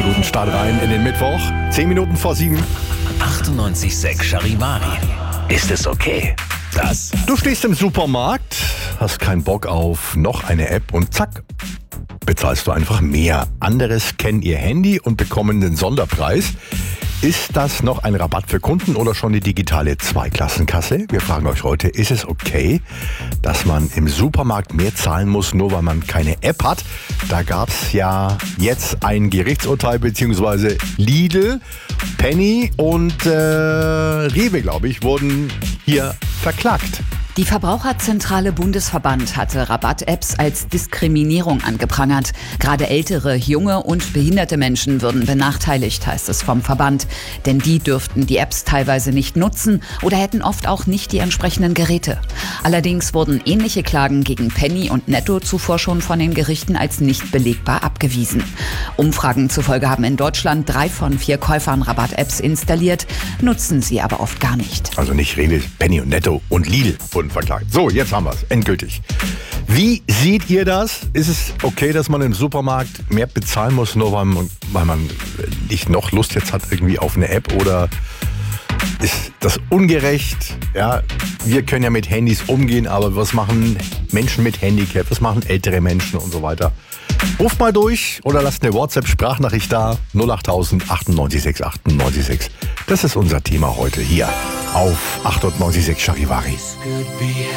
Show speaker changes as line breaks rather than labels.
guten Start rein in den Mittwoch. 10 Minuten vor 7.
98,6 Charivari. Ist es okay?
Du stehst im Supermarkt, hast keinen Bock auf noch eine App und zack, bezahlst du einfach mehr. Andere scannen ihr Handy und bekommen den Sonderpreis. Ist das noch ein Rabatt für Kunden oder schon die digitale Zweiklassenkasse? Wir fragen euch heute, ist es okay, dass man im Supermarkt mehr zahlen muss, nur weil man keine App hat? Da gab es ja jetzt ein Gerichtsurteil, beziehungsweise Lidl, Penny und Rewe, glaube ich, wurden hier verklagt.
Die Verbraucherzentrale Bundesverband hatte Rabatt-Apps als Diskriminierung angeprangert. Gerade ältere, junge und behinderte Menschen würden benachteiligt, heißt es vom Verband. Denn die dürften die Apps teilweise nicht nutzen oder hätten oft auch nicht die entsprechenden Geräte. Allerdings wurden ähnliche Klagen gegen Penny und Netto zuvor schon von den Gerichten als nicht belegbar abgewiesen. Umfragen zufolge haben in Deutschland 3 von 4 Käufern Rabatt-Apps installiert, nutzen sie aber oft gar nicht.
Also nicht Rewe, Penny und Netto und Lidl wurden verklagt. So, jetzt haben wir es, endgültig. Wie seht ihr das? Ist es okay, dass man im Supermarkt mehr bezahlen muss, nur weil man nicht noch Lust jetzt hat irgendwie auf eine App, oder ist das ungerecht? Ja, wir können ja mit Handys umgehen, aber was machen Menschen mit Handicap? Was machen ältere Menschen und so weiter? Ruft mal durch oder lasst eine WhatsApp-Sprachnachricht da. 08000 98 98. Das ist unser Thema heute hier auf 98,6 Charivari.